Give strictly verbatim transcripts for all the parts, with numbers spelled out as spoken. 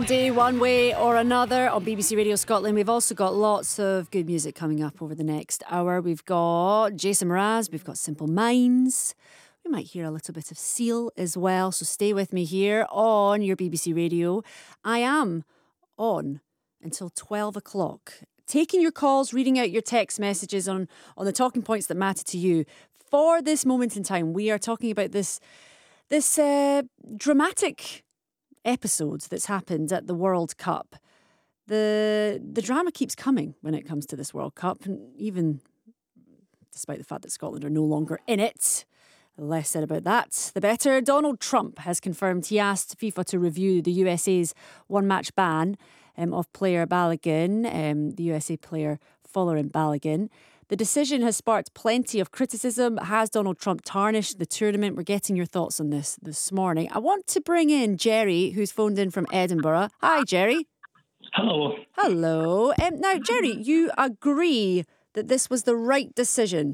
Day one way or another on B B C Radio Scotland. We've also got lots of good music coming up over the next hour. We've got Jason Mraz, we've got Simple Minds. We might hear a little bit of Seal as well, so stay with me here on your B B C Radio. I am on until twelve o'clock, taking your calls, reading out your text messages on, on the talking points that matter to you. For this moment in time, we are talking about this, this uh, dramatic episodes that's happened at the World Cup. The the drama keeps coming when it comes to this World Cup, and even despite the fact that Scotland are no longer in it, the less said about that, the better. Donald Trump has confirmed he asked FIFA to review the U S A's one-match ban um, of player Balogun, um, the U S A player Folarin Balogun. The decision has sparked plenty of criticism. Has Donald Trump tarnished the tournament? We're getting your thoughts on this this morning. I want to bring in Jerry, who's phoned in from Edinburgh. Hi, Jerry. Hello. Hello. Um, now, Jerry, you agree that this was the right decision?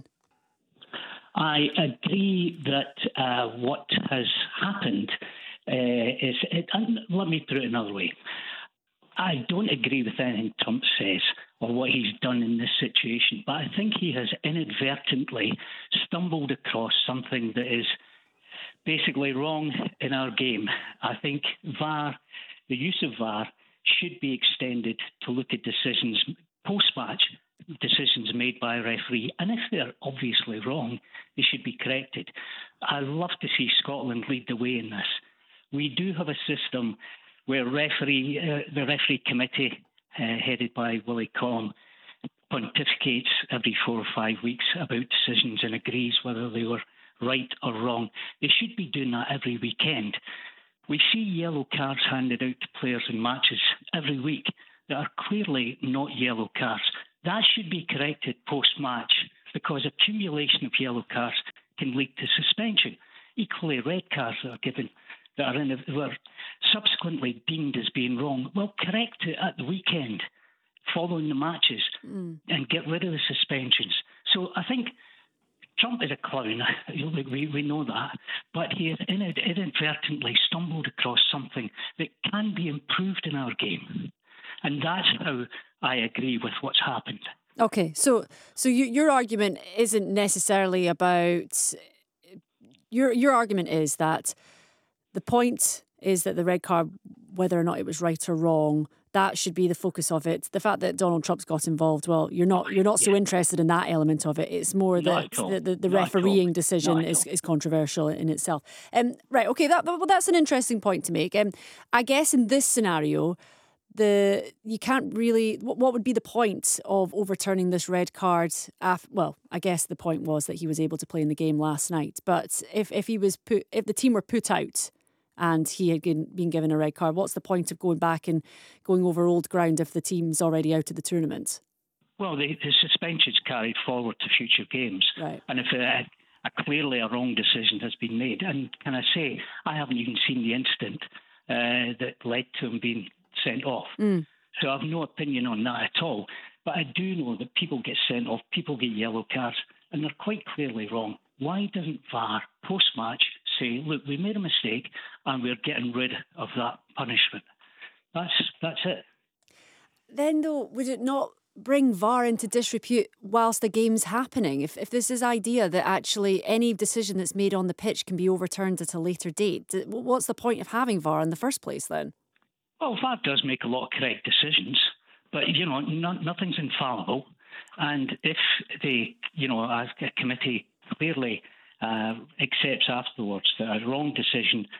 I agree that uh, what has happened uh, is... It, and let me put it another way. I don't agree with anything Trump says or what he's done in this situation, but I think he has inadvertently stumbled across something that is basically wrong in our game. I think V A R, the use of V A R, should be extended to look at decisions, post-match decisions made by a referee, and if they're obviously wrong, they should be corrected. I'd love to see Scotland lead the way in this. We do have a system where referee, uh, the referee committee, uh, headed by Willie Collum, pontificates every four or five weeks about decisions and agrees whether they were right or wrong. They should be doing that every weekend. We see yellow cards handed out to players in matches every week that are clearly not yellow cards. That should be corrected post-match because accumulation of yellow cards can lead to suspension. Equally, red cards that are given that are in a, were subsequently deemed as being wrong, well, correct it at the weekend following the matches mm. and get rid of the suspensions. So I think Trump is a clown, we, we know that, but he has inadvertently stumbled across something that can be improved in our game. And that's how I agree with what's happened. Okay, so so you, your argument isn't necessarily about... Your Your argument is that the point is that the red card, whether or not it was right or wrong, that should be the focus of it. The fact that Donald Trump's got involved, well, you're not you're not so yeah. interested in that element of it. It's more that the, the, the refereeing decision is, is controversial in itself. Um, right, okay, that well, that's an interesting point to make. Um, I guess in this scenario, the you can't really... What would be the point of overturning this red card? After, well, I guess the point was that he was able to play in the game last night. But if, if he was put, if the team were put out and he had been given a red card, what's the point of going back and going over old ground if the team's already out of the tournament? Well, the, the suspension's carried forward to future games. Right. And if a, a clearly a wrong decision has been made, and can I say, I haven't even seen the incident uh, that led to him being sent off. Mm. So I have no opinion on that at all. But I do know that people get sent off, people get yellow cards, and they're quite clearly wrong. Why doesn't V A R, post-match, say, look, we made a mistake and we're getting rid of that punishment? That's that's it. Then, though, would it not bring V A R into disrepute whilst the game's happening? If if there's this idea that actually any decision that's made on the pitch can be overturned at a later date, what's the point of having V A R in the first place then? Well, V A R does make a lot of correct decisions, but, you know, no, nothing's infallible. And if the, you know, a committee clearly uh, accepts afterwards that a wrong decision